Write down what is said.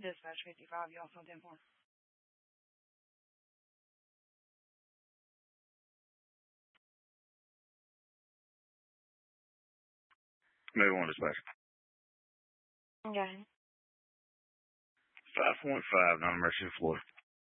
Dispatch 55, you also 10-4. Maybe one dispatch. Okay. 5.5, non-emergency Florida.